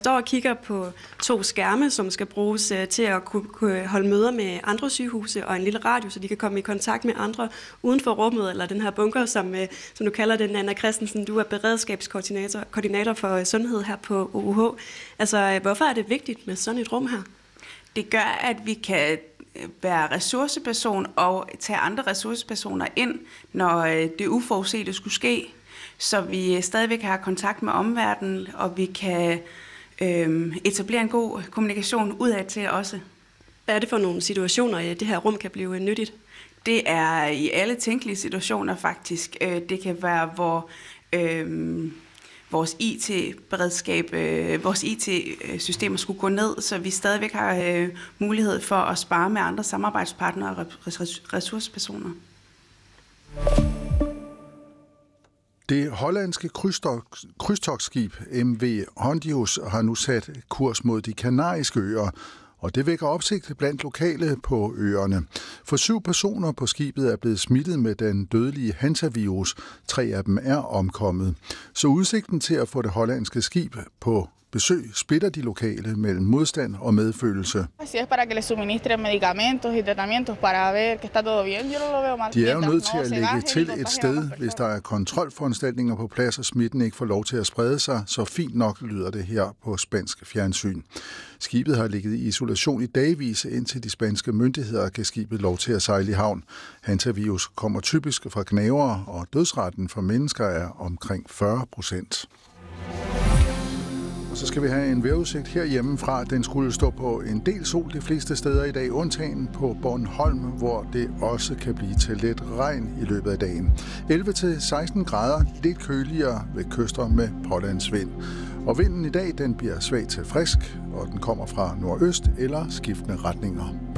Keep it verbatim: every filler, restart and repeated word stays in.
står og kigger på to skærme, som skal bruges til at kunne holde møder med andre sygehuse og en lille radio, så de kan komme i kontakt med andre uden for rummet, eller den her bunker, som, som du kalder den, Anna Christensen. Du er beredskabskoordinator koordinator for sundhed her på O U H. Altså, hvorfor er det vigtigt med sådan et rum her? Det gør, at vi kan være ressourceperson og tage andre ressourcepersoner ind, når det uforudsete skulle ske, så vi stadigvæk har kontakt med omverdenen, og vi kan øh, etablere en god kommunikation udad til også. Hvad er det for nogle situationer, at det her rum kan blive nyttigt? Det er i alle tænkelige situationer faktisk. Det kan være, hvor øh, vores I T-beredskab, øh, vores I T-systemer skulle gå ned, så vi stadigvæk har øh, mulighed for at spare med andre samarbejdspartnere og ressourcepersoner. Det hollandske krydstogtskib M V Hondius har nu sat kurs mod de kanariske øer, og det vækker opsigt blandt lokale på øerne. For syv personer på skibet er blevet smittet med den dødelige hantavirus. Tre af dem er omkommet. Så udsigten til at få det hollandske skib på besøg splitter de lokale mellem modstand og medfølelse. De er jo nødt til at lægge til et sted, hvis der er kontrolforanstaltninger på plads, og smitten ikke får lov til at sprede sig, så fint nok lyder det her på spansk fjernsyn. Skibet har ligget i isolation i dagvis, indtil de spanske myndigheder gav skibet lov til at sejle i havn. Hantavirus kommer typisk fra gnavere, og dødsraten for mennesker er omkring fyrre procent. Og så skal vi have en vejrudsigt herhjemmefra. Den skulle stå på en del sol de fleste steder i dag, undtagen på Bornholm, hvor det også kan blive til lidt regn i løbet af dagen. elleve til seksten grader, lidt køligere ved kyster med pålandsvind. Og vinden i dag, den bliver svag til frisk, og den kommer fra nordøst eller skiftende retninger.